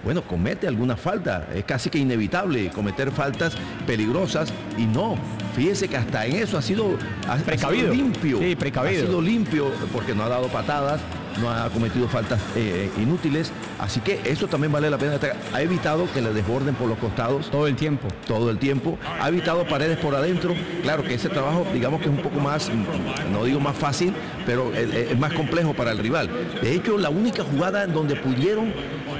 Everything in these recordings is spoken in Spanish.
bueno, comete alguna falta. Es casi que inevitable cometer faltas peligrosas y no. Fíjese que hasta en eso ha sido limpio. Sí, precavido. Ha sido limpio porque no ha dado patadas, no ha cometido faltas inútiles. Así que eso también vale la pena destacar. Ha evitado que le desborden por los costados. Todo el tiempo. Todo el tiempo. Ha evitado paredes por adentro. Claro que ese trabajo, digamos que es un poco más, no digo más fácil, pero es más complejo para el rival. De hecho, la única jugada en donde pudieron,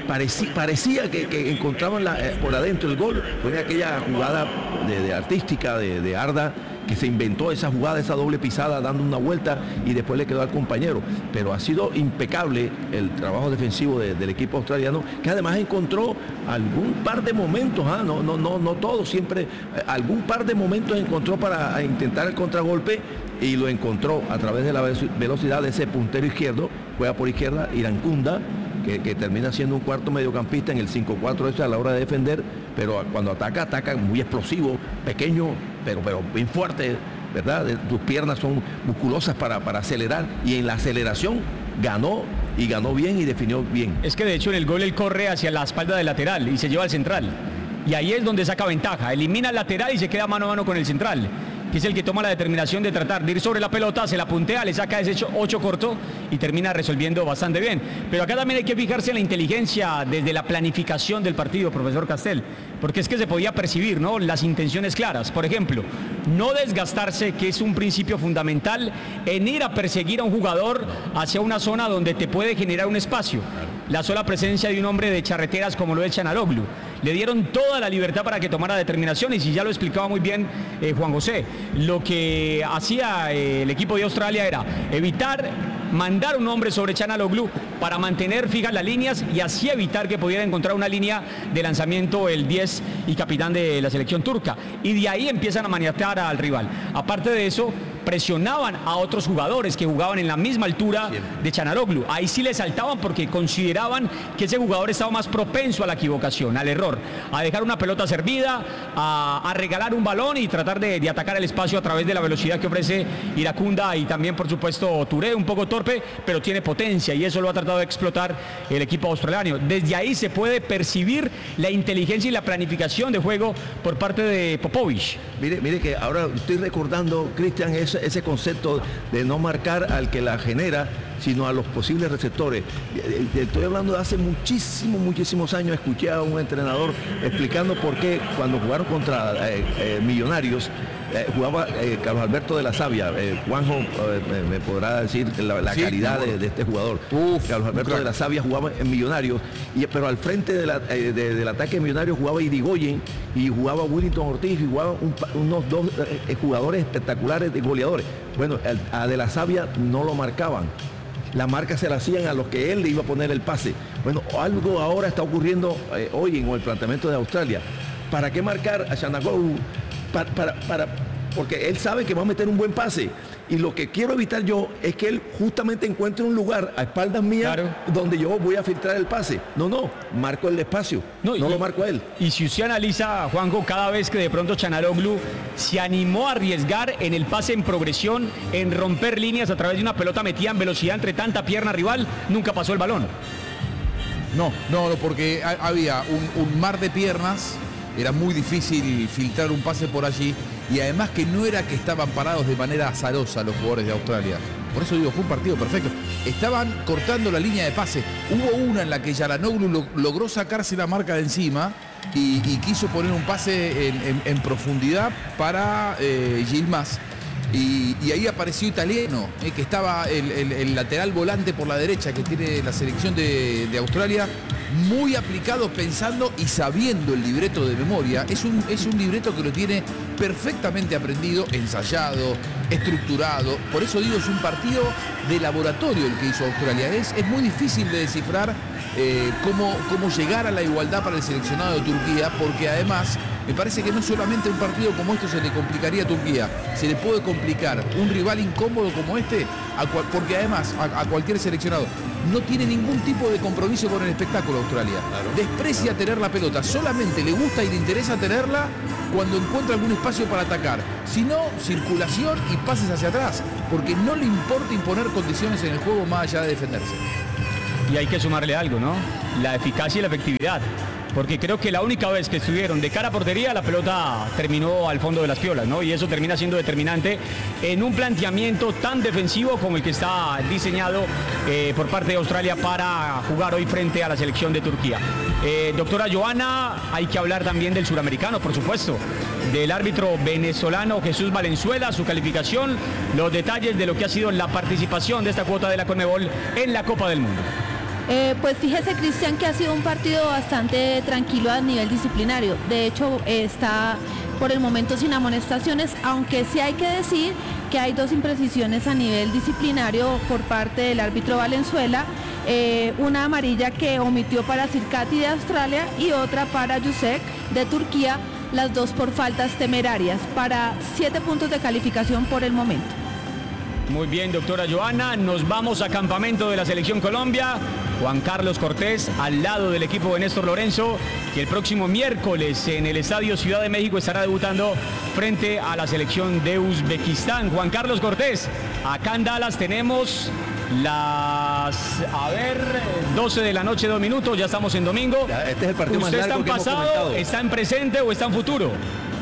parecía que encontraban por adentro el gol, fue aquella jugada de artística de Arda, que se inventó esa jugada, esa doble pisada, dando una vuelta y después le quedó al compañero. Pero ha sido impecable el trabajo defensivo del equipo australiano, que además encontró algún par de momentos, no todo, siempre, algún par de momentos encontró para intentar el contragolpe, y lo encontró a través de la velocidad de ese puntero izquierdo, juega por izquierda, Irankunda, que termina siendo un cuarto mediocampista en el 5-4 ese a la hora de defender, pero cuando ataca muy explosivo, pequeño, pero bien fuerte, ¿verdad? Tus piernas son musculosas para acelerar, y en la aceleración ganó bien y definió bien. Es que de hecho en el gol él corre hacia la espalda del lateral y se lleva al central, y ahí es donde saca ventaja, elimina al lateral y se queda mano a mano con el central, que es el que toma la determinación de tratar de ir sobre la pelota, se la puntea, le saca ese 8 corto y termina resolviendo bastante bien. Pero acá también hay que fijarse en la inteligencia desde la planificación del partido, profesor Castel, porque es que se podía percibir, ¿no?, las intenciones claras. Por ejemplo, no desgastarse, que es un principio fundamental en ir a perseguir a un jugador hacia una zona donde te puede generar un espacio. La sola presencia de un hombre de charreteras como lo es Çalhanoğlu. Le dieron toda la libertad para que tomara determinaciones, y ya lo explicaba muy bien Juan José. Lo que hacía el equipo de Australia era evitar mandar un hombre sobre Çalhanoğlu para mantener fijas las líneas y así evitar que pudiera encontrar una línea de lanzamiento el 10 y capitán de la selección turca. Y de ahí empiezan a maniatar al rival. Aparte de eso, presionaban a otros jugadores que jugaban en la misma altura de Çalhanoğlu. Ahí sí le saltaban porque consideraban que ese jugador estaba más propenso a la equivocación, al error, a dejar una pelota servida, a regalar un balón y tratar de atacar el espacio a través de la velocidad que ofrece Irankunda, y también por supuesto Touré, un poco torpe, pero tiene potencia, y eso lo ha tratado de explotar el equipo australiano. Desde ahí se puede percibir la inteligencia y la planificación de juego por parte de Popovic. Mire que ahora estoy recordando, Cristian, ese concepto de no marcar al que la genera, sino a los posibles receptores. Estoy hablando de hace muchísimos años. Escuché a un entrenador explicando por qué cuando jugaron contra Millonarios, jugaba Carlos Alberto de la Sabia. Juanjo me podrá decir la calidad de este jugador. Carlos Alberto de la Sabia jugaba en Millonarios, pero al frente del ataque de Millonarios jugaba Irigoyen y jugaba Willington Ortiz, y jugaba unos dos jugadores espectaculares de goleadores. Bueno, a de la Sabia no lo marcaban. La marca se la hacían a los que él le iba a poner el pase. Bueno, algo ahora está ocurriendo hoy en el planteamiento de Australia. ¿Para qué marcar a Çalhanoğlu? Porque él sabe que va a meter un buen pase. Y lo que quiero evitar yo es que él justamente encuentre un lugar a espaldas mías, claro, donde yo voy a filtrar el pase. No, marco el espacio, no lo marco a él. Y si usted analiza, Juanjo, cada vez que de pronto Çalhanoğlu se animó a arriesgar en el pase en progresión, en romper líneas a través de una pelota metida en velocidad entre tanta pierna rival, nunca pasó el balón. No, porque había un mar de piernas, era muy difícil filtrar un pase por allí. Y además que no era que estaban parados de manera azarosa los jugadores de Australia. Por eso digo, fue un partido perfecto. Estaban cortando la línea de pase. Hubo una en la que Çalhanoğlu logró sacarse la marca de encima y quiso poner un pase en profundidad para Yilmaz. Y ahí apareció Italiano, que estaba el lateral volante por la derecha que tiene la selección de Australia, muy aplicado, pensando y sabiendo el libreto de memoria. Es un libreto que lo tiene perfectamente aprendido, ensayado, estructurado. Por eso digo, es un partido de laboratorio el que hizo Australia. Es muy difícil de descifrar cómo llegar a la igualdad para el seleccionado de Turquía, porque además me parece que no solamente un partido como este se le complicaría a Turquía, se le puede complicar un rival incómodo como este, porque además a cualquier seleccionado no tiene ningún tipo de compromiso con el espectáculo Australia. Claro, desprecia tener la pelota, solamente le gusta y le interesa tenerla cuando encuentra algún espacio para atacar. Si no, circulación y pases hacia atrás, porque no le importa imponer condiciones en el juego más allá de defenderse. Y hay que sumarle algo, ¿no? La eficacia y la efectividad. Porque creo que la única vez que estuvieron de cara a portería, la pelota terminó al fondo de las piolas, ¿no? Y eso termina siendo determinante en un planteamiento tan defensivo como el que está diseñado por parte de Australia para jugar hoy frente a la selección de Turquía. Doctora Joana, hay que hablar también del suramericano, por supuesto, del árbitro venezolano Jesús Valenzuela, su calificación, los detalles de lo que ha sido la participación de esta cuota de la Conmebol en la Copa del Mundo. Pues fíjese, Cristian, que ha sido un partido bastante tranquilo a nivel disciplinario. De hecho, está por el momento sin amonestaciones, aunque sí hay que decir que hay 2 imprecisiones a nivel disciplinario por parte del árbitro Valenzuela. Una amarilla que omitió para Sirkati de Australia y otra para Yusek de Turquía, las 2 por faltas temerarias, para 7 puntos de calificación por el momento. Muy bien, doctora Joana, nos vamos a campamento de la Selección Colombia. Juan Carlos Cortés al lado del equipo de Néstor Lorenzo, que el próximo miércoles en el Estadio Ciudad de México estará debutando frente a la selección de Uzbekistán. Juan Carlos Cortés, acá en Dallas tenemos las 12 de la noche, 2 minutos, ya estamos en domingo. Este es el partido más ¿Usted está largo en que hemos pasado, comentado. está en presente o está en futuro?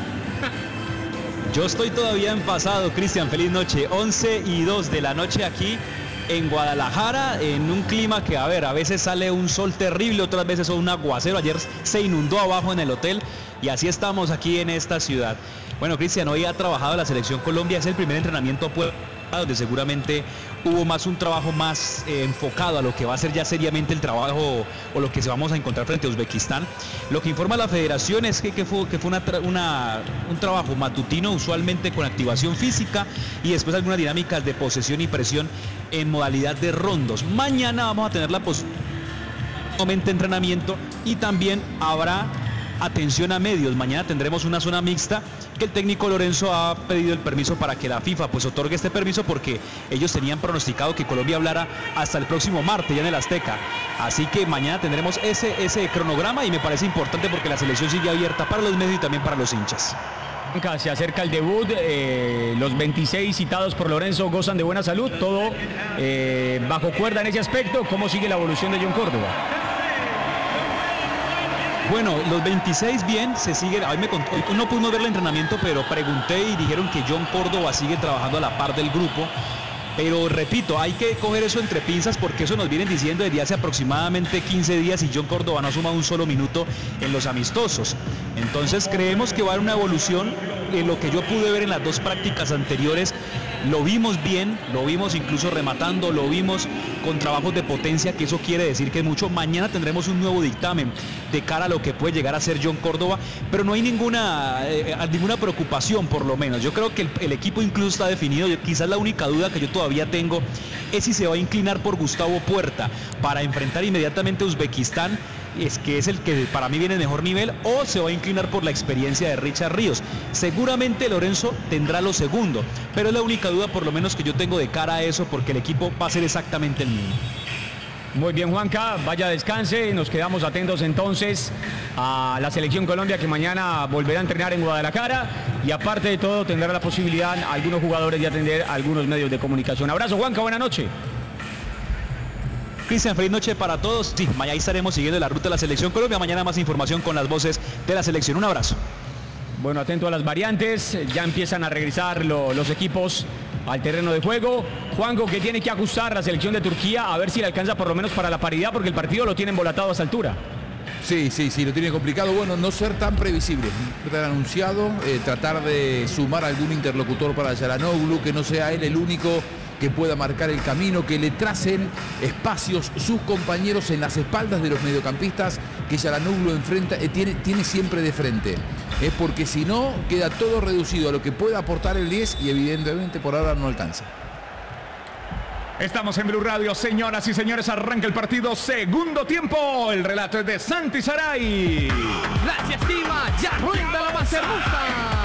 Yo estoy todavía en pasado, Cristian, feliz noche. 11:02 de la noche aquí en Guadalajara, en un clima que, a veces sale un sol terrible, otras veces un aguacero. Ayer se inundó abajo en el hotel y así estamos aquí en esta ciudad. Bueno, Cristian, hoy ha trabajado la Selección Colombia, es el primer entrenamiento donde seguramente hubo un trabajo más enfocado a lo que va a ser ya seriamente el trabajo o lo que se vamos a encontrar frente a Uzbekistán. Lo que informa la federación es que fue un trabajo matutino, usualmente con activación física y después algunas dinámicas de posesión y presión en modalidad de rondos. Mañana vamos a tener la entrenamiento y también habrá atención a medios. Mañana tendremos una zona mixta que el técnico Lorenzo ha pedido el permiso para que la FIFA otorgue este permiso, porque ellos tenían pronosticado que Colombia hablara hasta el próximo martes ya en el Azteca. Así que mañana tendremos ese cronograma y me parece importante porque la selección sigue abierta para los medios y también para los hinchas. Se acerca el debut, los 26 citados por Lorenzo gozan de buena salud, todo bajo cuerda en ese aspecto. ¿Cómo sigue la evolución de John Córdoba? Bueno, los 26 bien, se siguen. Hoy no pudimos ver el entrenamiento, pero pregunté y dijeron que John Córdoba sigue trabajando a la par del grupo. Pero repito, hay que coger eso entre pinzas porque eso nos vienen diciendo desde hace aproximadamente 15 días y John Córdoba no ha sumado un solo minuto en los amistosos. Entonces creemos que va a haber una evolución. En lo que yo pude ver en las 2 prácticas anteriores, lo vimos bien, lo vimos incluso rematando, lo vimos con trabajos de potencia, que eso quiere decir que es mucho. Mañana tendremos un nuevo dictamen de cara a lo que puede llegar a ser John Córdoba, pero no hay ninguna preocupación, por lo menos. Yo creo que el equipo incluso está definido. Quizás la única duda que yo todavía tengo es si se va a inclinar por Gustavo Puerta para enfrentar inmediatamente a Uzbekistán, que es el que para mí viene en mejor nivel, o se va a inclinar por la experiencia de Richard Ríos. Seguramente Lorenzo tendrá lo segundo, pero es la única duda por lo menos que yo tengo de cara a eso, porque el equipo va a ser exactamente el mismo. Muy bien, Juanca, vaya descanse, nos quedamos atentos entonces a la Selección Colombia, que mañana volverá a entrenar en Guadalajara y aparte de todo tendrá la posibilidad algunos jugadores de atender a algunos medios de comunicación. Abrazo, Juanca, buena noche. Cristian, feliz noche para todos. Sí, mañana estaremos siguiendo la ruta de la Selección Colombia. Mañana más información con las voces de la selección. Un abrazo. Bueno, atento a las variantes. Ya empiezan a regresar los equipos al terreno de juego. Juanjo, que tiene que ajustar la selección de Turquía a ver si le alcanza por lo menos para la paridad, porque el partido lo tienen embolatado a esta altura. Sí, lo tiene complicado. Bueno, no ser tan previsible, tan anunciado, tratar de sumar algún interlocutor para Çalhanoğlu, que no sea él el único que pueda marcar el camino, que le tracen espacios sus compañeros en las espaldas de los mediocampistas que Çalhanoğlu enfrenta, tiene siempre de frente. Es porque si no, queda todo reducido a lo que pueda aportar el 10 y evidentemente por ahora no alcanza. Estamos en Blue Radio, señoras y señores, arranca el partido, segundo tiempo, el relato es de Santi Saray. Gracias, Tima, ya rueda la base rusa.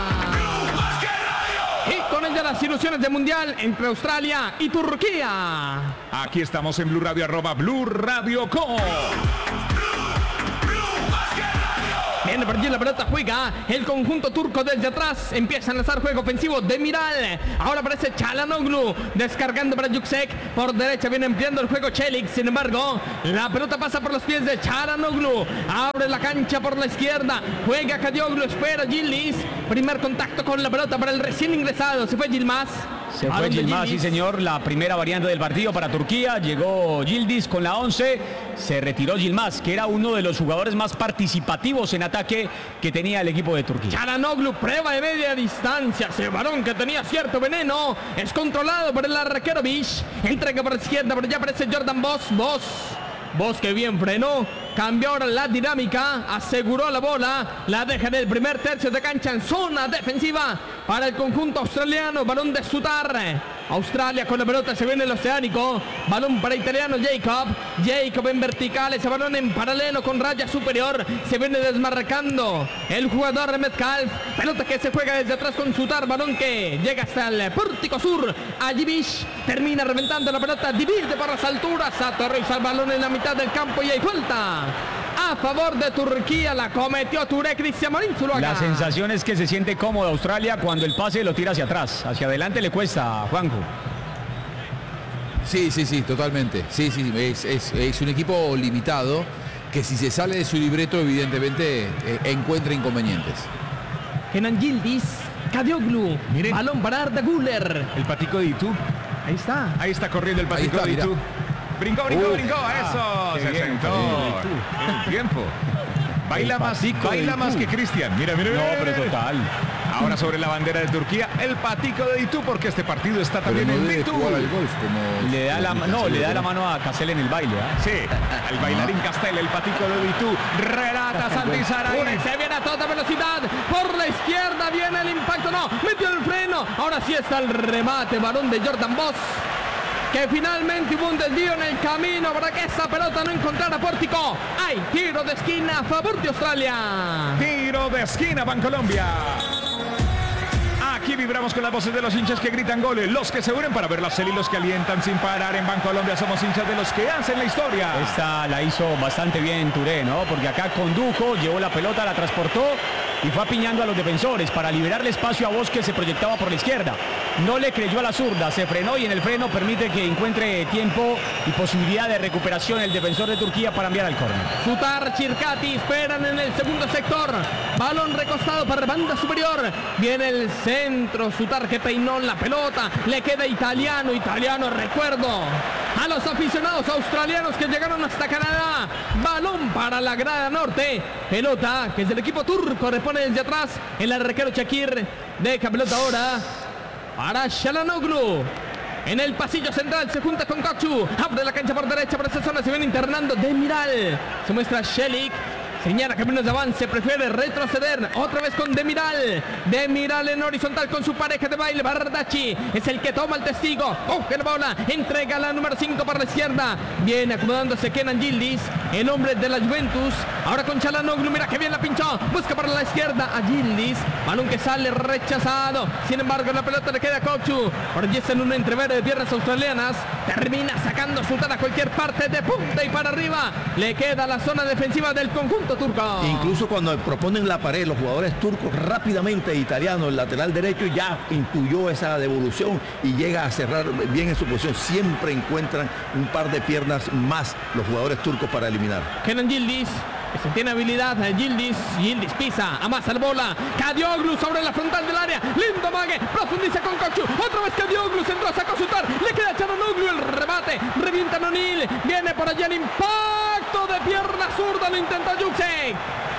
Y con ella las ilusiones de mundial entre Australia y Turquía. Aquí estamos en Blue Radio, @Blue Radio Co. viene por allí la pelota, juega el conjunto turco desde atrás, empieza a lanzar juego ofensivo Demiral, ahora aparece Çalhanoğlu, descargando para Yüksek, por derecha viene ampliando el juego Çelik, sin embargo, la pelota pasa por los pies de Çalhanoğlu, abre la cancha por la izquierda, juega Kadioglu, espera Yildiz, primer contacto con la pelota para el recién ingresado, se fue Yilmaz. Se fue Yilmaz, sí señor, la primera variante del partido para Turquía, llegó Yildiz con la 11, se retiró Yilmaz, que era uno de los jugadores más participativos en ataque que tenía el equipo de Turquía. Çalhanoğlu, prueba de media distancia, ese balón que tenía cierto veneno, es controlado por el arquero Bish, entrega por la izquierda, pero ya aparece Jordan Bosz que bien frenó, cambió ahora la dinámica, aseguró la bola, la deja en el primer tercio de cancha en zona defensiva para el conjunto australiano, balón de Sutar. Australia con la pelota, se viene el oceánico, balón para italiano Jacob en vertical, ese balón en paralelo con raya superior, se viene desmarcando el jugador Metcalf, pelota que se juega desde atrás con Sutar, balón que llega hasta el pórtico sur, allí Bish termina reventando la pelota, divide por las alturas, aterriza el balón en la mitad del campo y hay falta a favor de Turquía, la cometió Touré, Cristian Marín Zuluaga. La sensación es que se siente cómoda Australia cuando el pase lo tira hacia atrás, hacia adelante le cuesta, Juanjo. Sí, totalmente. Sí, es un equipo limitado que si se sale de su libreto evidentemente encuentra inconvenientes. Kenan Yildiz, Kadioglu, Miren. balón para Arda Güler. El patico de Itu. Ahí está Corriendo el patico Ahí de está, Itu. Brincó. Eso. qué Se bien, sentó. En el tiempo. Baila más que Cristian. Mira. No, pero total. Ahora sobre la bandera de Turquía, el patico de Itu, porque este partido está Pero también no en debe Itu. jugar al golf como Le da la mano a Casel en el baile. Sí, el bailarín Castel, el patico de Itu, relata Santi Saray. Se viene a toda velocidad, por la izquierda viene el impacto, no, metió el freno, ahora sí está el remate, balón de Jordan Bosz, que finalmente hubo un desvío en el camino para que esa pelota no encontrara pórtico. Hay tiro de esquina a favor de Australia. Tiro de esquina, Bancolombia. Aquí vibramos con las voces de los hinchas que gritan goles, los que se unen para ver la serie y los que alientan sin parar. En Bancolombia somos hinchas de los que hacen la historia. Esta la hizo bastante bien Touré, ¿no? Porque acá condujo, llevó la pelota, la transportó y fue apiñando a los defensores para liberarle espacio a Bosz, que se proyectaba por la izquierda. No le creyó a la zurda, se frenó y en el freno permite que encuentre tiempo y posibilidad de recuperación el defensor de Turquía para enviar al córner. Sutar, Chircati esperan en el segundo sector. Balón recostado para banda superior. Viene el centro. Sutar que peinó la pelota. Le queda italiano. Recuerdo a los aficionados australianos que llegaron hasta Canadá. Balón para la grada norte. Pelota que es del equipo turco. Repone desde atrás el arquero Shakir. Deja pelota ahora para Çalhanoğlu. En el pasillo central se junta con Kokçu. Abre la cancha por derecha, por esa zona se viene internando Demiral. Se muestra Çelik. Señala caminos de avance, prefiere retroceder. Otra vez con Demiral. Demiral en horizontal con su pareja de baile. Bardacci es el que toma el testigo. Coge la bola. Entrega la número 5 para la izquierda. Viene acomodándose Kenan Yildiz, el hombre de la Juventus. Ahora con Çalhanoğlu. Mira que bien la pinchó. Busca para la izquierda a Yildiz. Balón que sale rechazado. Sin embargo, la pelota le queda a Kokçu. Por allí está en un entrevero de piernas australianas. Termina sacando Sultan a cualquier parte de punta y para arriba. Le queda la zona defensiva del conjunto turco. Incluso cuando proponen la pared, los jugadores turcos rápidamente, italiano, el lateral derecho ya intuyó esa devolución y llega a cerrar bien en su posición. Siempre encuentran un par de piernas más los jugadores turcos para eliminar. Kenan Yildiz, ese tiene habilidad. Yildiz pisa, amasa la bola. Kadioglu sobre la frontal del área. Lindo mague, profundiza con Kokçu. Otra vez Kadioglu, centró, sacó Sutar. Le queda Çalhanoğlu, el remate. Revienta Nonil. Viene por allá el impacto de pierna zurda. Lo intenta Yüksek.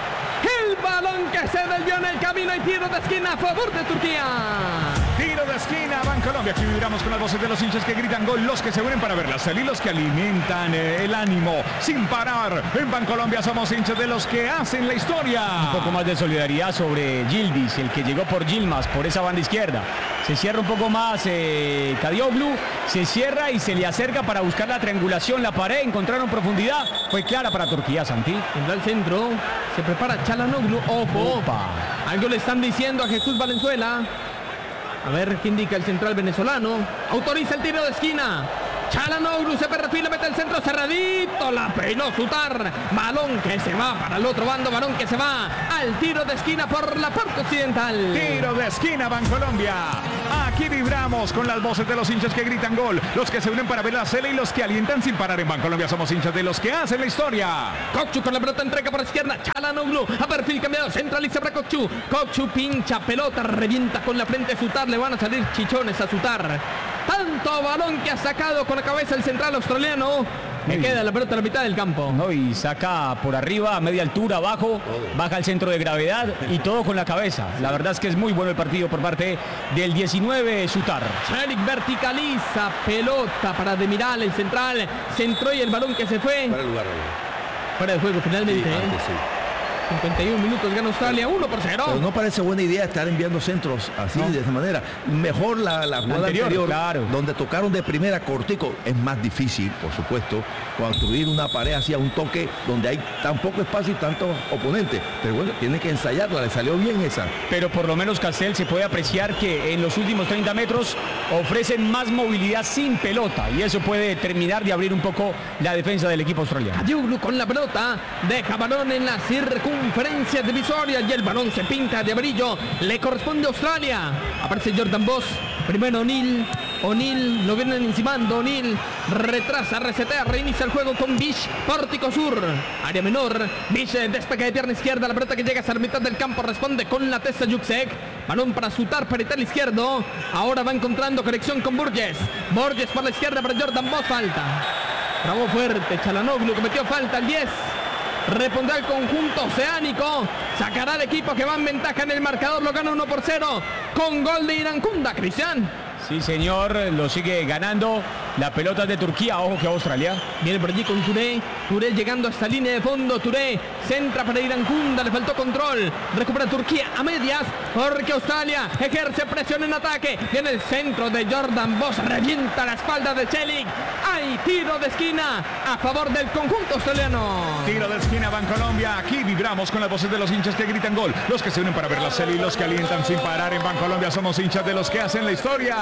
El balón que se desvió en el camino y tiro de esquina a favor de Turquía. Tiro de esquina, Bancolombia. Aquí vibramos con las voces de los hinchas que gritan gol, los que se unen para ver la serie y los que alimentan el ánimo sin parar. En Bancolombia somos hinchas de los que hacen la historia. Un poco más de solidaridad sobre Yildiz, el que llegó por Yilmaz, por esa banda izquierda. Se cierra un poco más Kadioglu, se cierra y se le acerca para buscar la triangulación, la pared, encontraron profundidad. Fue clara para Turquía, Santi. Entra al centro, se prepara Çalhanoğlu. Ojo, algo le están diciendo a Jesús Valenzuela. A ver qué indica el central venezolano. Autoriza el tiro de esquina. Çalhanoğlu se perfila, mete el centro cerradito, la peinó Sutar. Balón que se va para el otro bando, balón que se va al tiro de esquina por la parte occidental. Tiro de esquina, Bancolombia. Aquí vibramos con las voces de los hinchas que gritan gol, los que se unen para ver la cele y los que alientan sin parar. En Bancolombia somos hinchas de los que hacen la historia. Kokchu con la pelota, entrega por izquierda. Çalhanoğlu a perfil cambiado, centraliza para Kokchu. Kokchu pincha pelota, revienta con la frente Sutar. Le van a salir chichones a Sutar. Tanto balón que ha sacado con la cabeza el central australiano. Me queda la pelota a la mitad del campo. No, y saca por arriba, a media altura, abajo, baja al centro de gravedad y todo con la cabeza. La verdad es que es muy bueno el partido por parte del 19 Sutar. Celik verticaliza, pelota para Demiral, el central. Centró y el balón que se fue. Para el lugar. Fuera de juego finalmente. Sí, antes, sí. 51 minutos, gana Australia 1-0. Pero no parece buena idea estar enviando centros así, de esa manera. Mejor la jugada anterior, claro, donde tocaron de primera cortico. Es más difícil, por supuesto, construir una pared hacia un toque donde hay tan poco espacio y tantos oponentes. Pero bueno, tiene que ensayarla, le salió bien esa. Pero por lo menos Castel se puede apreciar que en los últimos 30 metros ofrecen más movilidad sin pelota y eso puede terminar de abrir un poco la defensa del equipo australiano. Ayuglu con la pelota, deja balón en la circunferencia divisoria y el balón se pinta de amarillo. Le corresponde a Australia. Aparece Jordan Boss, primero O'Neill lo vienen encimando. O'Neill retrasa, resetea, reinicia el juego con Bish, pórtico sur, área menor. Bish despeja de pierna izquierda, la pelota que llega hasta la mitad del campo, responde con la testa Juksek. Balón para Sutar, perital izquierdo. Ahora va encontrando conexión con Burgess. Burgess por la izquierda para Jordan Boss, falta. Bravo fuerte, Çalhanoğlu cometió falta al 10. Responde al conjunto oceánico. Sacará al equipo que va en ventaja en el marcador. Lo gana 1-0 con gol de Irankunda, Cristian. Sí, señor, lo sigue ganando. La pelota es de Turquía, ojo que Australia. Viene por allí con Touré. Touré llegando a esta línea de fondo. Touré centra para Irankunda, le faltó control. Recupera Turquía a medias porque Australia ejerce presión en ataque. Viene el centro de Jordan Boss, revienta la espalda de Celik. Hay tiro de esquina a favor del conjunto australiano. Tiro de esquina, Bancolombia. Aquí vibramos con las voces de los hinchas que gritan gol, los que se unen para ver la cele y los que alientan sin parar. En Bancolombia somos hinchas de los que hacen la historia.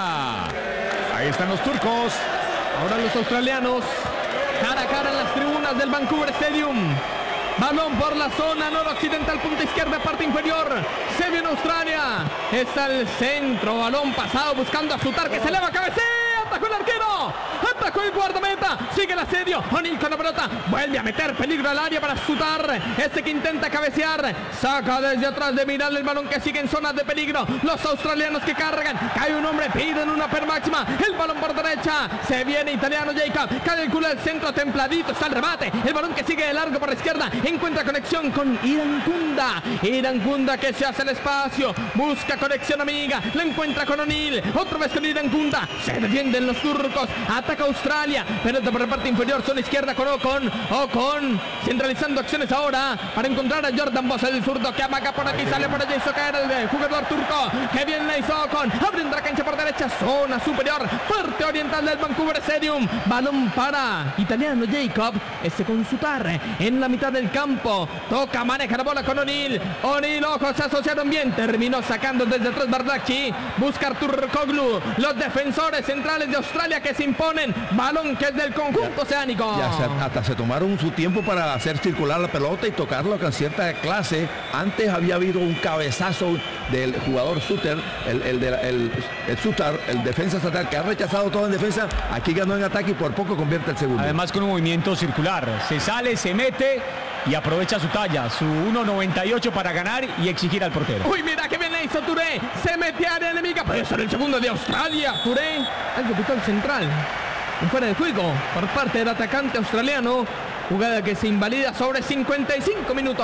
Ahí están los turcos. Ahora los australianos, cara a cara en las tribunas del Vancouver Stadium. Balón por la zona noroccidental, punta izquierda, parte inferior. Se viene Australia. Está el centro, balón pasado buscando a Sutar, que se eleva, cabecea. Atacó el arquero, atacó el guardameta, sigue el asedio. O'Neill con la pelota, vuelve a meter peligro al área para Sutar. Este que intenta cabecear, saca desde atrás de Miral el balón que sigue en zonas de peligro. Los australianos que cargan, cae un hombre, piden una per máxima. El balón por derecha, se viene Italiano Jacob, calcula el centro templadito, está el remate. El balón que sigue de largo por la izquierda, encuentra conexión con Irankunda. Irankunda que se hace el espacio, busca conexión amiga, la encuentra con O'Neill, otra vez con Irankunda, se defienden los turcos, ataca Australia, pelota por la parte inferior, zona izquierda con Ocon, centralizando acciones ahora para encontrar a Jordan Boss, el zurdo que amaga por aquí, sale por allá, hizo caer el jugador turco, que bien la hizo Ocon, abriendo la cancha por derecha, zona superior, parte oriental del Vancouver Stadium, balón para Italiano Jacob, este con Sutar, en la mitad del campo, toca, maneja la bola con O'Neill, ojo, se asociaron bien, terminó sacando desde atrás Bardakci, busca Artur Koglu, los defensores centrales de Australia que se imponen, balón que es del conjunto oceánico. Hasta se tomaron su tiempo para hacer circular la pelota y tocarlo con cierta clase. Antes había habido un cabezazo del jugador Suter, el Sutar, el defensa estatal, que ha rechazado todo en defensa. Aquí ganó en ataque y por poco convierte el segundo. Además con un movimiento circular, se sale, se mete y aprovecha su talla, su 1.98 para ganar y exigir al portero. Uy, mira que bien hizo Touré, se mete a área enemiga, puede ser el segundo de Australia. Touré, el capitán central, un fuera de juego por parte del atacante australiano, jugada que se invalida sobre 55 minutos.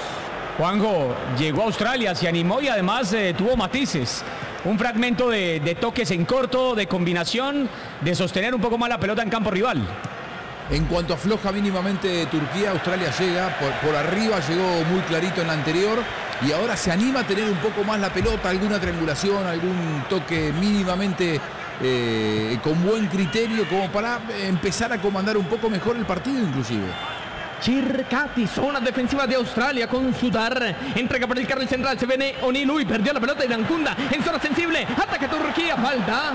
Juanjo, llegó a Australia, se animó y además tuvo matices. Un fragmento de toques en corto, de combinación, de sostener un poco más la pelota en campo rival. En cuanto afloja mínimamente Turquía, Australia llega por arriba, llegó muy clarito en la anterior y ahora se anima a tener un poco más la pelota, alguna triangulación, algún toque mínimamente con buen criterio como para empezar a comandar un poco mejor el partido inclusive. Chircati, zona defensiva de Australia con Sutar, entrega por el carril central, se viene O'Neill, perdió la pelota Irankunda en zona sensible, ataca Turquía, falta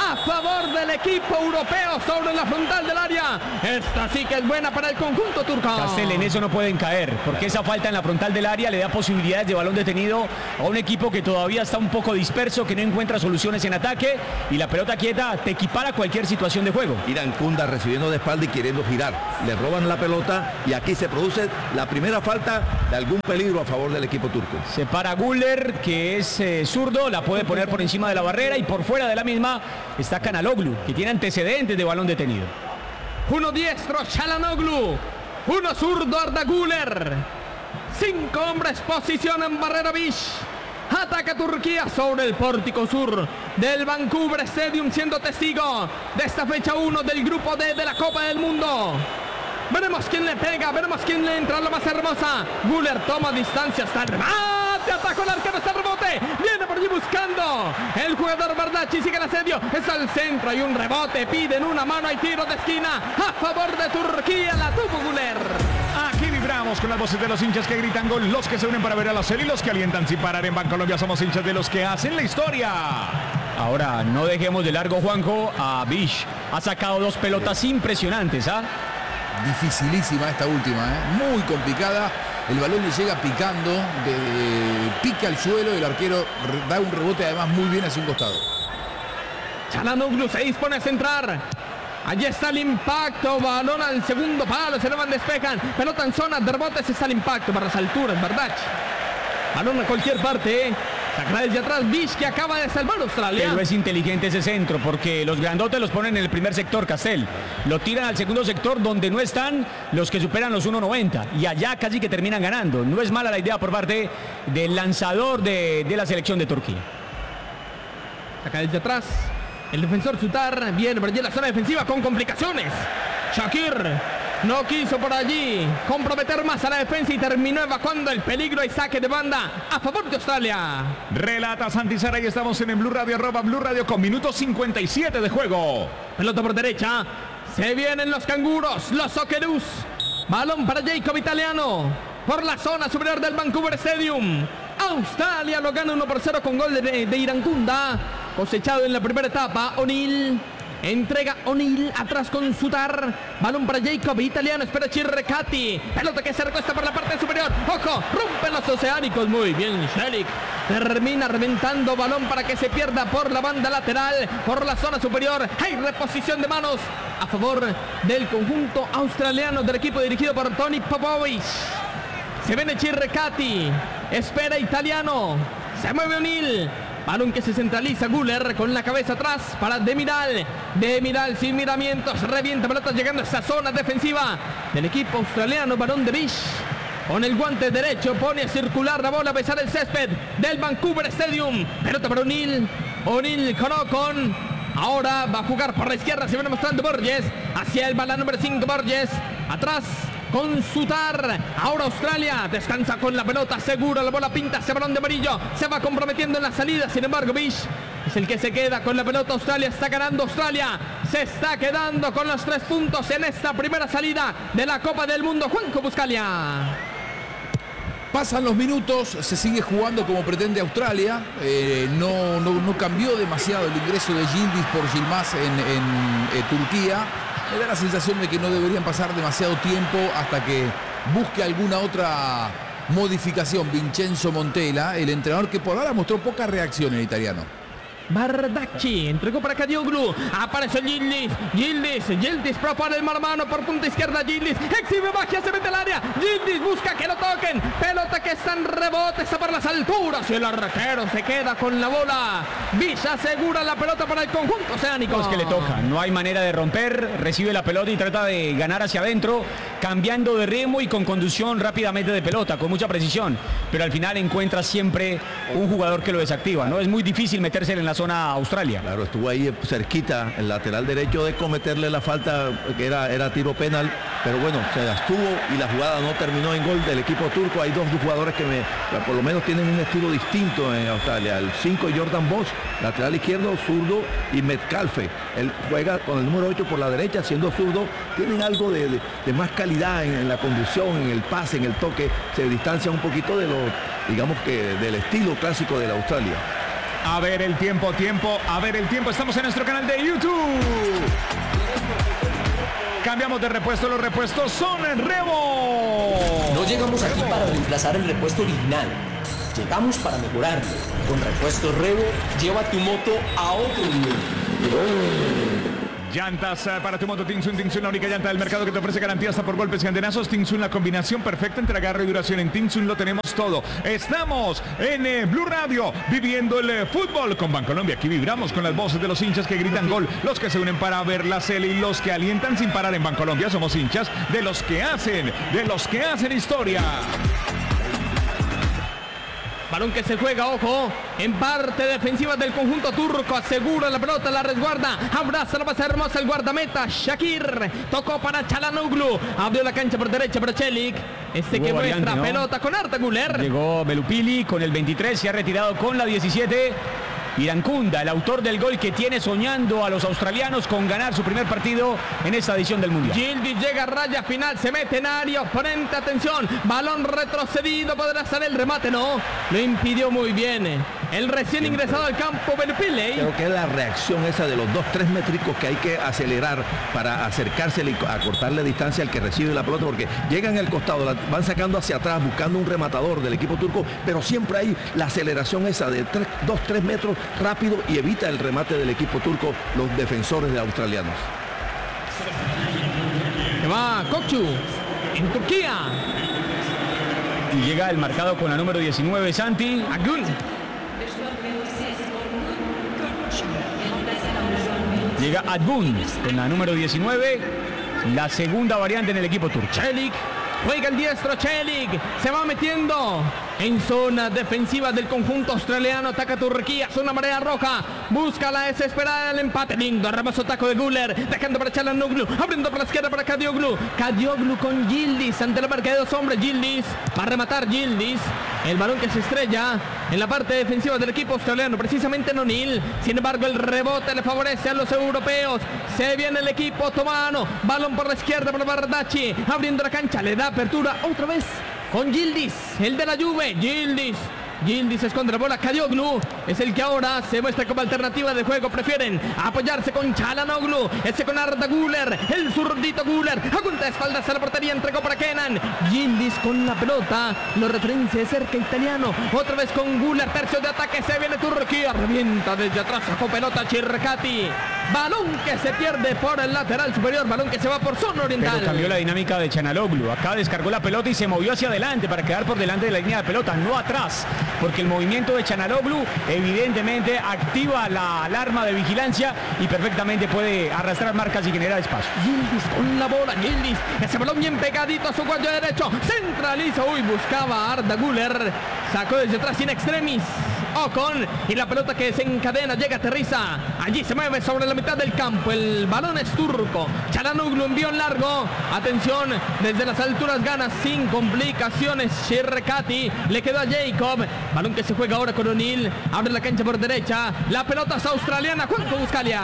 a favor del equipo europeo sobre la frontal del área. Esta sí que es buena para el conjunto turco. Castel, en eso no pueden caer, porque esa falta en la frontal del área le da posibilidades de balón detenido a un equipo que todavía está un poco disperso, que no encuentra soluciones en ataque, y la pelota quieta te equipara cualquier situación de juego. Irán-Kunda recibiendo de espalda y queriendo girar. Le roban la pelota y aquí se produce la primera falta de algún peligro a favor del equipo turco. Se para Güler, que es zurdo, la puede poner por encima de la barrera, y por fuera de la misma está Canaloglu, que tiene antecedentes de balón detenido. Uno diestro, Çalhanoğlu. Uno zurdo, Arda Güler. 5 hombres posicionan barrera Bish. Ataca Turquía sobre el pórtico sur del Vancouver Stadium, siendo testigo de esta fecha 1 del grupo D de la Copa del Mundo. Veremos quién le pega, veremos quién le entra, la más hermosa. Güler toma distancia hasta el remate, atacó el arquero, está el rebote, viene por allí buscando el jugador Bardacci, sigue el asedio, es al centro, hay un rebote, piden una mano, hay tiro de esquina a favor de Turquía, la tuvo Güler. Aquí vibramos con las voces de los hinchas que gritan gol, los que se unen para ver a la serie y los que alientan sin parar. En Bancolombia somos hinchas de los que hacen la historia. Ahora, no dejemos de largo, Juanjo, a Bish. Ha sacado 2 pelotas impresionantes, ¿ah? Dificilísima esta última, muy complicada. El balón le llega picando, pica al suelo y el arquero da un rebote además muy bien hacia un costado. Çalhanoğlu se dispone a centrar. Allí está el impacto, balón al segundo palo, se elevan, despejan, pelota en zona de rebotes, está el impacto para las alturas, Bardacci. Balón a cualquier parte, sacará desde atrás Bish, que acaba de salvar a Australia. Pero es inteligente ese centro, porque los grandotes los ponen en el primer sector, Castel. Lo tiran al segundo sector, donde no están los que superan los 1.90. Y allá casi que terminan ganando. No es mala la idea por parte del lanzador de la selección de Turquía. Saca desde atrás el defensor Sutar, viene por allí la zona defensiva con complicaciones. Shakir no quiso por allí comprometer más a la defensa y terminó evacuando el peligro y saque de banda a favor de Australia. Relata Santi Saray, estamos en Blue Radio, @Blue Radio, con minuto 57 de juego. Pelota por derecha, se vienen los canguros, los Socceroos. Balón para Jacob Italiano por la zona superior del Vancouver Stadium. Australia lo gana 1-0 con gol de Irán-Kunda, cosechado en la primera etapa. O'Neill entrega, O'Neill atrás con Sutar, balón para Jacob Italiano, espera Chirrecati, pelota que se recuesta por la parte superior, ojo, rompen los oceánicos, muy bien Shelik, termina reventando, balón para que se pierda por la banda lateral, por la zona superior. Hay reposición de manos a favor del conjunto australiano, del equipo dirigido por Tony Popovic. Se viene Chirrecati, espera Italiano, se mueve O'Neill, balón que se centraliza, Güler con la cabeza atrás para Demiral. Demiral sin miramientos, revienta pelotas llegando a esta zona defensiva del equipo australiano, balón de Bish. Con el guante derecho pone a circular la bola a besar el césped del Vancouver Stadium. Pelota para O'Neill, O'Neill con Ocon. Ahora va a jugar por la izquierda, se viene mostrando Borges, hacia el balón número 5 Borges, atrás con Sutar. Ahora Australia descansa con la pelota, segura la bola, pinta ese balón de amarillo, se va comprometiendo en la salida, sin embargo Bish es el que se queda con la pelota. Australia está ganando, Australia se está quedando con los 3 puntos en esta primera salida de la Copa del Mundo. Juanjo Buscalia. Pasan los minutos, se sigue jugando como pretende Australia, no cambió demasiado el ingreso de Yildiz por Yilmaz en Turquía. Me da la sensación de que no deberían pasar demasiado tiempo hasta que busque alguna otra modificación Vincenzo Montella, el entrenador que por ahora mostró poca reacción en italiano. Bardacci entregó para Kadioglu, apareció Yildiz propone el mano a mano por punta izquierda. Yildiz exhibe magia, se mete al área, Yildiz busca que lo toquen, pelota que está en rebote, está por las alturas y el arquero se queda con la bola. Villa asegura la pelota para el conjunto oceánico. Es que le toca, no hay manera de romper, recibe la pelota y trata de ganar hacia adentro, cambiando de ritmo y con conducción rápidamente de pelota, con mucha precisión, pero al final encuentra siempre un jugador que lo desactiva, ¿no? Es muy difícil meterse en la zona Australia. Claro, estuvo ahí cerquita, el lateral derecho, de cometerle la falta, que era tiro penal, pero bueno, se abstuvo y la jugada no terminó en gol del equipo turco. Hay 2 jugadores que por lo menos tienen un estilo distinto en Australia. El 5, Jordan Bosch, lateral izquierdo, zurdo, y Metcalfe. Él juega con el número 8 por la derecha, siendo zurdo. Tienen algo de más calidad en la conducción, en el pase, en el toque. Se distancia un poquito de lo, digamos que del estilo clásico de la Australia. A ver el tiempo. Estamos en nuestro canal de YouTube. Cambiamos de repuesto. Los repuestos son el Revo. No llegamos aquí para reemplazar el repuesto original. Llegamos para mejorarlo. Con Repuestos Revo, lleva tu moto a otro nivel. Llantas para tu moto Tinsun, la única llanta del mercado que te ofrece garantía hasta por golpes y antenazos. Tinsun, la combinación perfecta entre agarre y duración. En Tinsun lo tenemos todo. Estamos en Blue Radio, viviendo el fútbol con Bancolombia. Aquí vibramos con las voces de los hinchas que gritan gol, los que se unen para ver la serie y los que alientan sin parar. En Bancolombia somos hinchas de los que hacen historia. Balón que se juega, ojo, en parte defensiva del conjunto turco, asegura la pelota, la resguarda, abraza la base hermosa el guardameta, Shakir, tocó para Çalhanoğlu, abrió la cancha por derecha para Çelik, que muestra pelota con Arda Güler. Llegó Belupili con el 23, se ha retirado con la 17. Irankunda, el autor del gol que tiene soñando a los australianos con ganar su primer partido en esta edición del Mundial. Yildiz llega a raya final, se mete en área, oponente, atención, balón retrocedido, podrá ser el remate, no, lo impidió muy bien el recién ingresado al campo Belupili. Creo que es la reacción esa de los 2-3 métricos que hay que acelerar para acercársele y acortarle distancia al que recibe la pelota, porque llegan al costado, la van sacando hacia atrás buscando un rematador del equipo turco, pero siempre hay la aceleración esa de 2-3 metros rápido y evita el remate del equipo turco, los defensores de australianos. Se va Kokçu en Turquía. Y llega el marcado con la número 19, Santi. Agun. Llega Adbun con la número 19, la segunda variante en el equipo turco. Çelik. Juega el diestro Çelik, se va metiendo en zona defensiva del conjunto australiano, ataca Turquía, zona marea roja, busca la desesperada del empate, lindo, hermoso taco de Güler, dejando para Çalhanoğlu, abriendo por la izquierda para Kadioglu con Yildiz, ante la marca de dos hombres, Yildiz, va a rematar Yildiz, el balón que se estrella en la parte defensiva del equipo australiano, precisamente en O'Neill, sin embargo el rebote le favorece a los europeos, se viene el equipo otomano, balón por la izquierda para Bardacci, abriendo la cancha, le da apertura otra vez con Yildiz, el de la Juve, Yildiz esconde la bola, Kadioglu es el que ahora se muestra como alternativa de juego, prefieren apoyarse con Çalhanoğlu, con Arda Güler, el zurdito Güler, apunta espaldas a la portería, entregó para Kenan, Yildiz con la pelota, lo referencia de cerca italiano, otra vez con Güler, tercio de ataque, se viene Turquía, revienta desde atrás, sacó pelota Çirkati, balón que se pierde por el lateral superior, balón que se va por zona oriental. Pero cambió la dinámica de Çalhanoğlu, acá descargó la pelota y se movió hacia adelante para quedar por delante de la línea de pelota, no atrás, porque el movimiento de Çalhanoğlu evidentemente activa la alarma de vigilancia y perfectamente puede arrastrar marcas y generar espacio. Yildiz con la bola, Yildiz, ese balón bien pegadito a su cuello derecho, centraliza, buscaba a Arda Güler, sacó desde atrás in extremis, Ocon, y la pelota que se encadena, llega, aterriza, allí se mueve sobre la mitad del campo, el balón es turco, Çalhanoğlu envió en largo, atención, desde las alturas gana sin complicaciones, Çirkati, le quedó a Jacob, balón que se juega ahora con O'Neill, abre la cancha por derecha, la pelota es australiana, Juanjo Buscalia.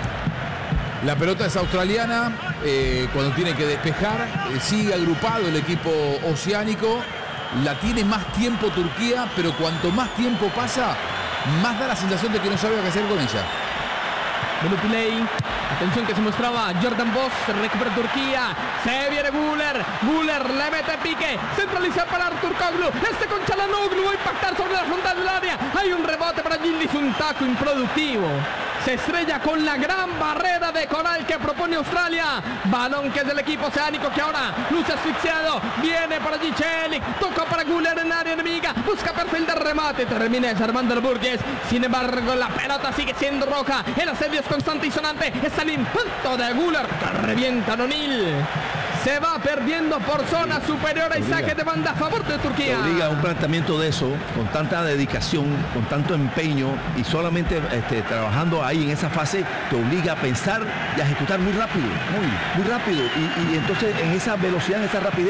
La pelota es australiana, cuando tiene que despejar, sigue agrupado el equipo oceánico, la tiene más tiempo Turquía, pero cuanto más tiempo pasa, más da la sensación de que no sabe qué hacer con ella. Belupili, atención que se mostraba Jordan Boss, recupera Turquía, se viene Güler le mete pique, centraliza para Turkoglu, con Çalhanoğlu va a impactar sobre la frontal del área, hay un rebote para Yildiz, un taco improductivo, se estrella con la gran barrera de coral que propone Australia, balón que es del equipo oceánico que ahora luce asfixiado, viene para allí Çelik, toca para Güler en área enemiga, busca perfil de remate, termina desarmando el Burgess, sin embargo la pelota sigue siendo roja, el asedio es constante y sonante, es el impacto de Güler que revienta a O'Neill. Se va perdiendo por zona superior y saque de banda a favor de Turquía. Te obliga a un planteamiento de eso, con tanta dedicación, con tanto empeño y solamente trabajando ahí en esa fase, te obliga a pensar y a ejecutar muy rápido, muy rápido. Y entonces en esa velocidad, en esa rapidez,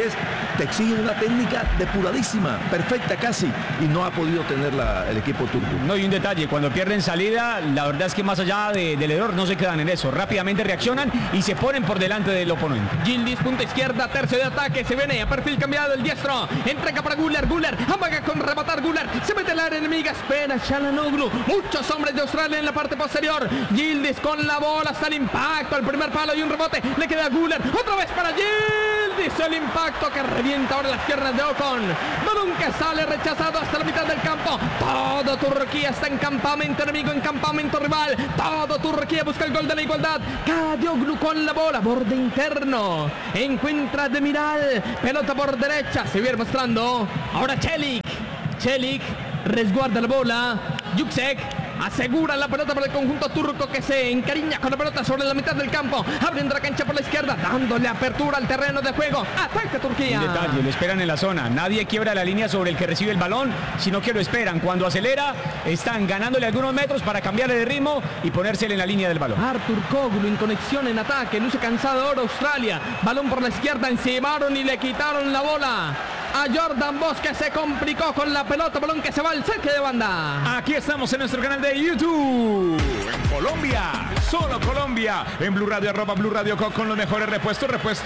te exigen una técnica depuradísima, perfecta casi, y no ha podido tenerla el equipo turco. No, y un detalle, cuando pierden salida, la verdad es que más allá del error no se quedan en eso, rápidamente reaccionan y se ponen por delante del oponente. Yildiz, punta izquierda, tercio de ataque, se viene a perfil cambiado el diestro, entrega para Güler, amaga con rematar Güler, se mete el área enemiga, espera Çalhanoğlu, muchos hombres de Australia en la parte posterior, Yildiz con la bola, hasta el impacto, el primer palo y un rebote, le queda a Güler, otra vez para Yildiz, el impacto que revienta ahora las piernas de Ocon, balón que sale rechazado hasta la mitad del campo, todo Turquía está en campamento enemigo, en campamento rival, todo Turquía busca el gol de la igualdad, Kadioglu con la bola, borde interno, encuentra Demiral, pelota por derecha, se viene mostrando, ahora Çelik resguarda la bola, Yüksek asegura la pelota para el conjunto turco que se encariña con la pelota sobre la mitad del campo, abriendo la cancha por la izquierda, dándole apertura al terreno de juego, ataca Turquía. Un detalle, lo esperan en la zona, nadie quiebra la línea sobre el que recibe el balón, sino que lo esperan, cuando acelera, están ganándole algunos metros para cambiarle de ritmo y ponérsele en la línea del balón. Artur Koglu en conexión en ataque, luce cansado ahora Australia, balón por la izquierda, encimaron y le quitaron la bola a Jordan Bosque, se complicó con la pelota, balón que se va al saque de banda. Aquí estamos en nuestro canal de YouTube, en Colombia, solo Colombia, en Blue Radio, @Blue Radio con los mejores repuestos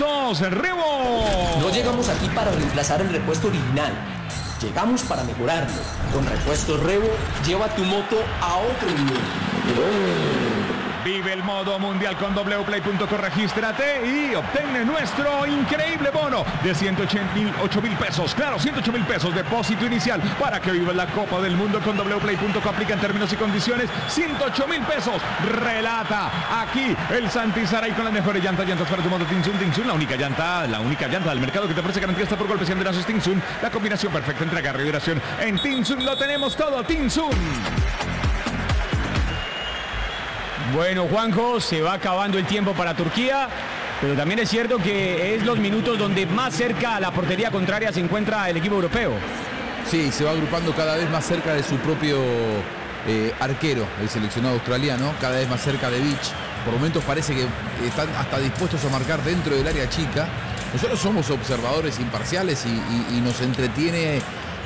Rebo. No llegamos aquí para reemplazar el repuesto original, llegamos para mejorarlo. Con Repuestos Rebo, lleva tu moto a otro nivel. Vive el modo mundial con wplay.co, regístrate y obtén nuestro increíble bono de 108,000 pesos. Claro, 108,000 pesos, depósito inicial para que vivas la Copa del Mundo con wplay.co. Aplican términos y condiciones. 108,000 pesos. Relata aquí el Santi Saray con las mejores llantas para tu moto Tinsun. La única llanta del mercado que te ofrece garantía hasta por golpes y andenazos. Tinsun, la combinación perfecta entre agarre y duración. En Tinsun lo tenemos todo. Tinsun. Bueno, Juanjo, se va acabando el tiempo para Turquía, pero también es cierto que es los minutos donde más cerca a la portería contraria se encuentra el equipo europeo. Sí, se va agrupando cada vez más cerca de su propio arquero, el seleccionado australiano, cada vez más cerca de Beach. Por momentos parece que están hasta dispuestos a marcar dentro del área chica. Nosotros somos observadores imparciales y nos entretiene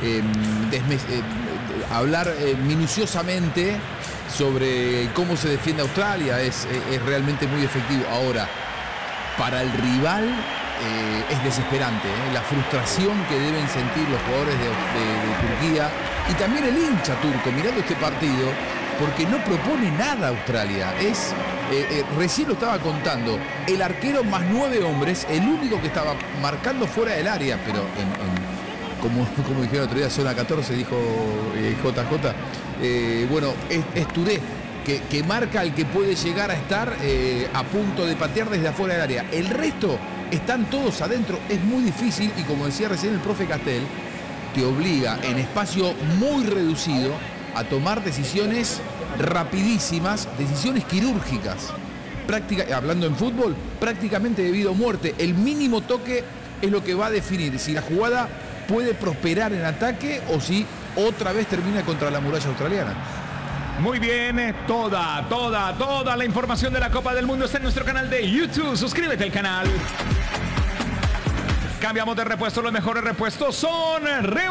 hablar minuciosamente sobre cómo se defiende Australia. Es realmente muy efectivo. Ahora, para el rival es desesperante, la frustración que deben sentir los jugadores de Turquía y también el hincha turco mirando este partido, porque no propone nada Australia. Recién lo estaba contando, el arquero más 9 hombres, el único que estaba marcando fuera del área, pero como dijeron el otro día, zona 14, dijo JJ. Bueno, es Touré, que marca el que puede llegar a estar a punto de patear desde afuera del área. El resto están todos adentro, es muy difícil, y como decía recién el profe Castel, te obliga en espacio muy reducido a tomar decisiones rapidísimas, decisiones quirúrgicas. Hablando en fútbol, prácticamente de vida o muerte. El mínimo toque es lo que va a definir si la jugada puede prosperar en ataque o si otra vez termina contra la muralla australiana. Muy bien, toda la información de la Copa del Mundo está en nuestro canal de YouTube. Suscríbete al canal. Cambiamos de repuesto, los mejores repuestos son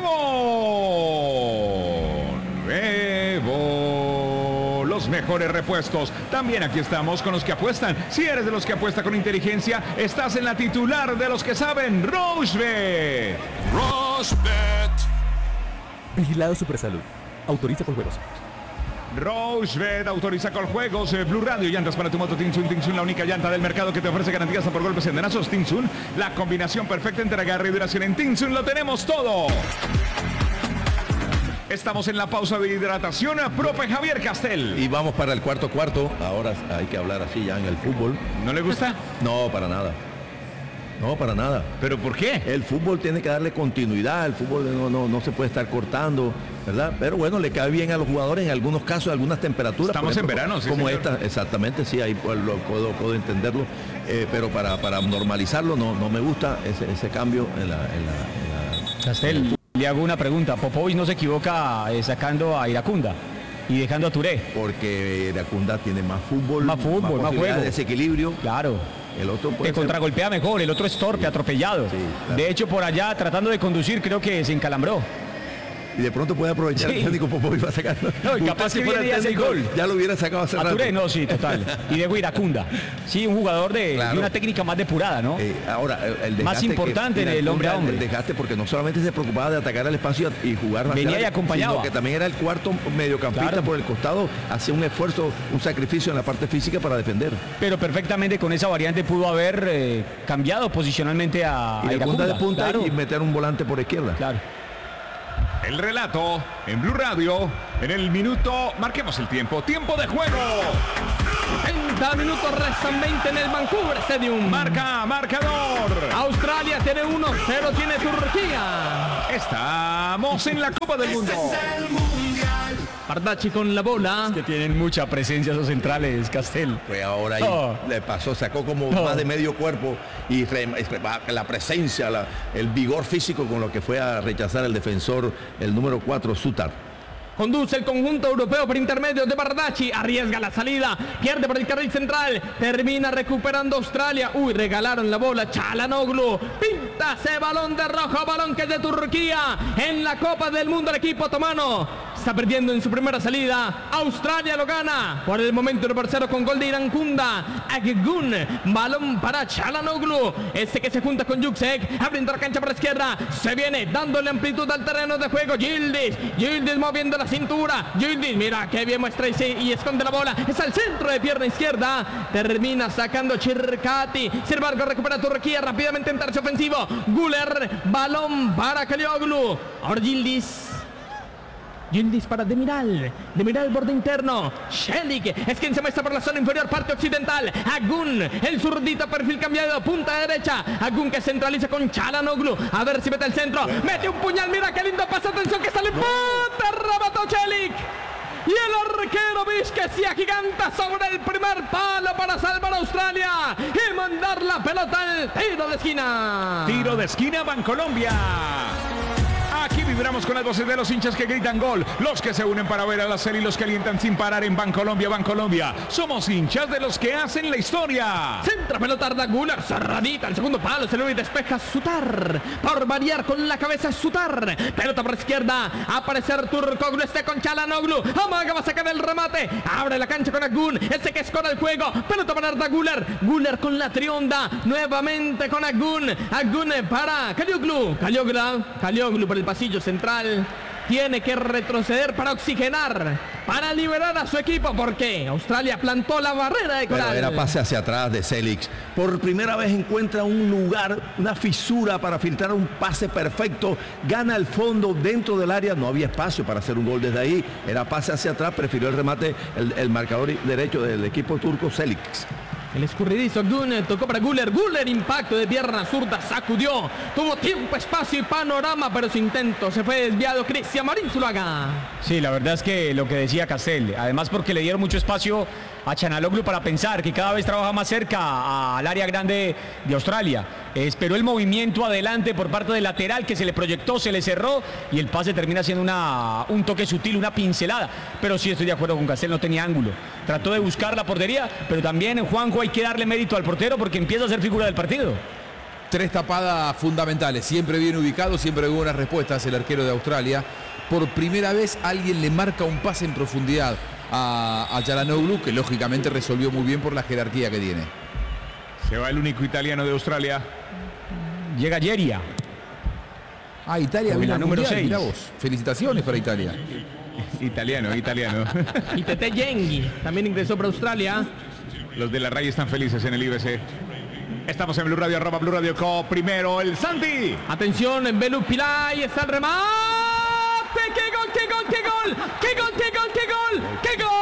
Rebo. Los mejores repuestos. También aquí estamos con los que apuestan. Si eres de los que apuesta con inteligencia, estás en la titular de los que saben, Rochebet. Vigilado Supersalud. Autoriza con juegos. Rochebet autoriza con juegos. Blue Radio, llantas para tu moto Tinsun, la única llanta del mercado que te ofrece garantías por golpes y andenazos. Tinsun, la combinación perfecta entre agarre y duración. En Tinsun lo tenemos todo. Estamos en la pausa de hidratación, profe Javier Castel. Y vamos para el cuarto. Ahora hay que hablar así ya en el fútbol. ¿No le gusta? No, para nada. No, para nada. ¿Pero por qué? El fútbol tiene que darle continuidad, el fútbol no se puede estar cortando, ¿verdad? Pero bueno, le cae bien a los jugadores en algunos casos, algunas temperaturas. Estamos ejemplo, en verano, sí, como señor. esta, exactamente, sí, ahí puedo entenderlo. Pero para normalizarlo no me gusta ese cambio en la Castel, le hago una pregunta. Popovic no se equivoca sacando a Iracunda y dejando a Touré. Porque Iracunda tiene más fútbol, más juego, desequilibrio. Claro. El otro puede te contragolpea mejor, el otro es torpe, atropellado. Sí, claro. De hecho, por allá, tratando de conducir, creo que se encalambró. Y de pronto puede aprovechar Sí. el técnico Popovic para sacarlo. No, y capaz Usted, que si fuera viene y hace el técnico, gol. ya lo hubiera sacado hace A rato. Touré, no, sí, total. Y de Iracunda. Sí, un jugador de Claro. una técnica más depurada, ¿no? Ahora, el desgaste Más importante que- en el hombre a hombre. El desgaste porque no solamente se preocupaba de atacar al espacio y jugar Venía lateral, y acompañaba. sino que también era el cuarto mediocampista Claro. por el costado, hacía un esfuerzo, un sacrificio en la parte física para defender. Pero perfectamente con esa variante pudo haber cambiado posicionalmente a Y de punta de punta Claro, y meter un volante por izquierda. claro. El relato en Blue Radio. En el minuto, marquemos el tiempo. Tiempo de juego. 30 minutos restan 20 en el Vancouver Stadium. Marcador. Australia tiene 1-0, tiene Turquía. Estamos en la Copa del Mundo. Bardacci con la bola. Que tienen mucha presencia esos centrales, Castel. Pues ahora ahí Oh. le pasó, sacó como Oh. más de medio cuerpo y la presencia, el vigor físico con lo que fue a rechazar el defensor, el número 4, Sutar. Conduce el conjunto europeo por intermedio de Bardacci. Arriesga la salida. Pierde por el carril central. Termina recuperando Australia. Uy, regalaron la bola. Çalhanoğlu. Pinta ese balón de rojo. Balón que es de Turquía. En la Copa del Mundo el equipo otomano. Está perdiendo en su primera salida. Australia lo gana. Por el momento 1-0 con gol de Iracunda. Akgun. Balón para Çalhanoğlu. Este que se junta con Yüksek. Abriendo la cancha por la izquierda. Se viene dándole amplitud al terreno de juego. Yildiz moviendo la cintura. Yildiz, mira que bien muestra y esconde la bola. Es al centro de pierna izquierda. Termina sacando Çirkati. Sin embargo, recupera Turquía rápidamente en tercio ofensivo. Güler. Balón para Kalioğlu. Ahora Yildiz. Yildiz para Demiral. Demiral borde interno. Shelik es quien se muestra por la zona inferior, parte occidental. Akgun, el zurdito, perfil cambiado, punta derecha. Akgun que centraliza con Çalhanoğlu. A ver si mete el centro. Mete un puñal, mira qué lindo pase. Atención que sale. ¡Puta! Remató Shelik. Y el arquero Vizquez se agiganta sobre el primer palo para salvar a Australia y mandar la pelota al tiro de esquina. Tiro de esquina, Bancolombia. Aquí vibramos con las voces de los hinchas que gritan gol, los que se unen para ver a la serie y los que alientan sin parar en Bancolombia, Bancolombia. Somos hinchas de los que hacen la historia. Centra pelota Arda Güler, cerradita, el segundo palo, se lo despeja Sutar. Por variar con la cabeza Sutar. Pelota por izquierda, aparecer Turkoglu, este con Çalhanoğlu. Amaga va a sacar el remate, abre la cancha con Akgun, este que escora el juego. Pelota para Arda Güler, Güler con la trionda, nuevamente con Akgun. Akgun para Kalioğlu por el pasillo central. Tiene que retroceder para oxigenar, para liberar a su equipo, porque Australia plantó la barrera de Pero coral. era pase hacia atrás de Selix. Por primera vez encuentra un lugar, una fisura para filtrar un pase perfecto. Gana el fondo dentro del área. No había espacio para hacer un gol desde ahí. Era pase hacia atrás. Prefirió el remate el marcador derecho del equipo turco, Selix. El escurridizo Akgun tocó para Güler. Güler, impacto de pierna zurda, sacudió. Tuvo tiempo, espacio y panorama, pero su intento se fue desviado. Cristian Marín Zuluaga. Sí, la verdad es que lo que decía Castel, además porque le dieron mucho espacio a Çalhanoğlu para pensar que cada vez trabaja más cerca al área grande de Australia. Esperó el movimiento adelante por parte del lateral que se le proyectó, se le cerró y el pase termina siendo un toque sutil, una pincelada. Pero sí estoy de acuerdo con Castel, no tenía ángulo. Trató de buscar la portería, pero también Juanjo hay que darle mérito al portero porque empieza a ser figura del partido. 3 tapadas fundamentales, siempre bien ubicado, siempre buenas respuestas el arquero de Australia. Por primera vez alguien le marca un pase en profundidad a Çalhanoğlu, que lógicamente resolvió muy bien por la jerarquía que tiene. Se va el único italiano de Australia. Llega Yeria. Ah, Italia Con vino la al número Mundial, 6. mirá vos. Felicitaciones para Italia. Italiano. Y Tete Yengi también ingresó para Australia. Los de la raya están felices en el IBC. Estamos en Blue Radio, @Blue Radio Co. Primero el Santi. Atención, en Belu Pilay está el remate. ¡Qué gol, qué gol, qué gol! ¡Qué gol, qué gol, qué gol! ¡Qué gol!